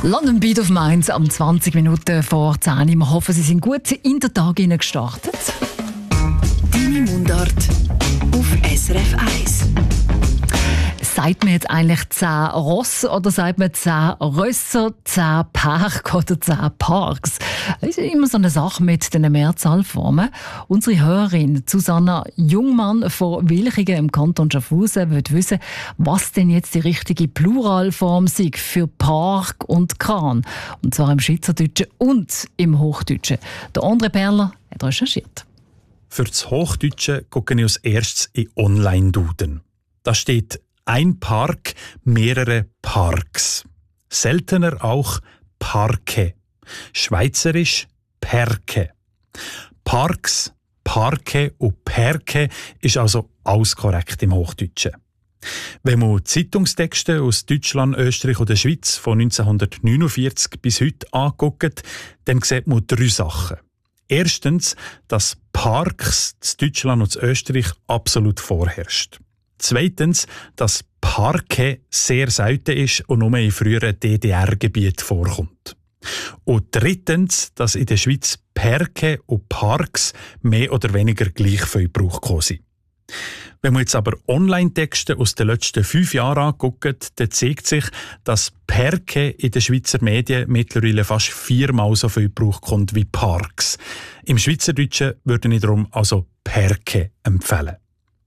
London Beat of Mainz am 20 Minuten vor 10 Uhr. Wir hoffen, Sie sind gut in den Tag gestartet. Deine Mundart auf SRF 1. Sagt man jetzt eigentlich 10 Ross oder sagt man 10 Rösser, 10 Park oder 10 Parks? Das ist immer so eine Sache mit den Mehrzahlformen. Unsere Hörerin Susanna Jungmann von Wilchingen im Kanton Schaffhausen will wissen, was denn jetzt die richtige Pluralform sei für Park und Kran. Und zwar im Schweizerdeutschen und im Hochdeutschen. Der André Perler hat recherchiert. Für das Hochdeutsche gucke ich als erstes in Online-Duden. Da steht ein Park, mehrere Parks. Seltener auch Parke. Schweizerisch Perke. Parks, Parke und Perke ist also alles korrekt im Hochdeutschen. Wenn man Zeitungstexte aus Deutschland, Österreich oder Schweiz von 1949 bis heute anguckt, dann sieht man 3 Sachen. Erstens, dass Parks in Deutschland und in Österreich absolut vorherrscht. Zweitens, dass Parke sehr selten ist und nur in früheren DDR-Gebieten vorkommt. Und drittens, dass in der Schweiz Perke und Parks mehr oder weniger gleich viel Gebrauch gekommen sind. Wenn man jetzt aber Online-Texte aus den letzten 5 Jahren anguckt, dann zeigt sich, dass Perke in den Schweizer Medien mittlerweile fast 4-mal so viel Gebrauch kommt wie Parks. Im Schweizerdeutschen würde ich darum also Perke empfehlen.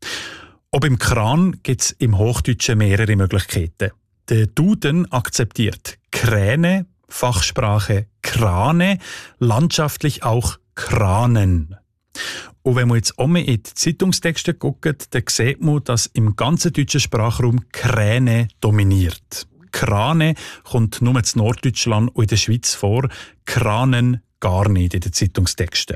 Ob im Kran gibt es im Hochdeutschen mehrere Möglichkeiten. Der Duden akzeptiert Kräne, Fachsprache Krane, landschaftlich auch Kranen. Und wenn man jetzt auch mal in die Zeitungstexte guckt, dann sieht man, dass im ganzen deutschen Sprachraum Kräne dominiert. Krane kommt nur in Norddeutschland und in der Schweiz vor, Kranen gar nicht in den Zeitungstexten.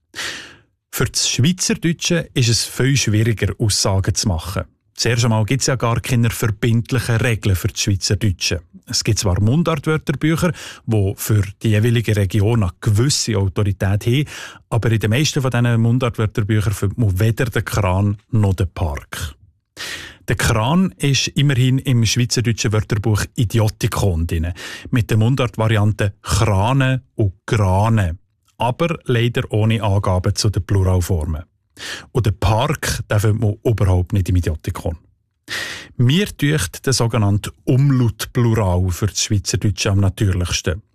Für das Schweizerdeutsche ist es viel schwieriger, Aussagen zu machen. Zuerst einmal gibt es ja gar keine verbindlichen Regeln für das Schweizerdeutsche. Es gibt zwar Mundartwörterbücher, die für die jeweilige Region eine gewisse Autorität haben, aber in den meisten von diesen Mundartwörterbüchern findet man weder den Kran noch den Park. Der Kran ist immerhin im Schweizerdeutschen Wörterbuch Idiotikon drin, mit der Mundartvariante Krane und Grane, aber leider ohne Angaben zu den Pluralformen. Und den Park findet man überhaupt nicht im Idiotikon. Mir dünkt der sogenannte Umlautplural für das Schweizerdeutsche am natürlichsten.